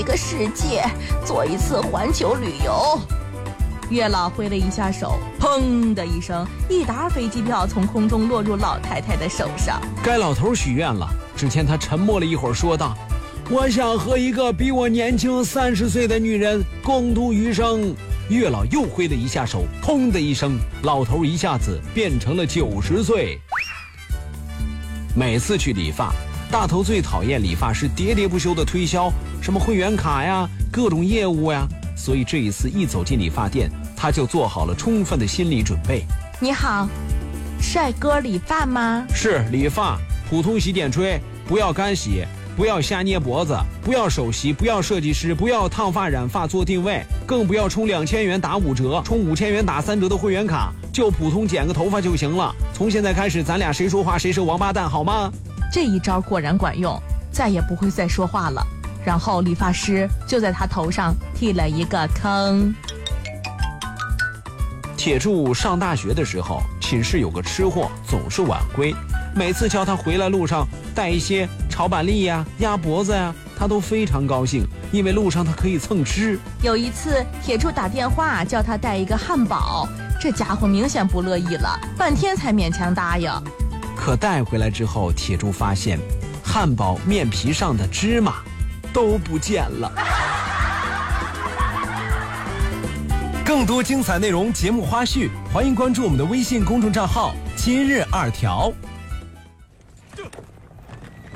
一个世界，做一次环球旅游。月老挥了一下手，砰的一声，一沓飞机票从空中落入老太太的手上。 该老头许愿了，只见他沉默了一会儿，说道：“我想和一个比我年轻30岁的女人共度余生。”月老又挥了一下手，砰的一声，老头一下子变成了90岁。每次去理发，大头最讨厌理发师喋喋不休的推销什么会员卡呀，各种业务呀，所以这一次一走进理发店，他就做好了充分的心理准备。 你好，帅哥理发吗？ 是理发，普通洗点吹，不要干洗，不要瞎捏脖子，不要首席，不要设计师，不要烫发染发做定位，更不要充2000元打5折，充5000元打3折的会员卡，就普通剪个头发就行了。从现在开始，咱俩谁说话谁是王八蛋，好吗？ 这一招果然管用，再也不会再说话了。然后理发师就在他头上剃了一个坑。 铁柱上大学的时候，寝室有个吃货总是晚归，每次叫他回来路上带一些炒板栗呀、鸭脖子呀，他都非常高兴，因为路上他可以蹭吃。 有一次铁柱打电话叫他带一个汉堡，这家伙明显不乐意了，半天才勉强答应。 可带回来之后，铁柱发现汉堡面皮上的芝麻都不见了。 更多精彩内容、节目花絮，欢迎关注我们的微信公众账号“今日2条”。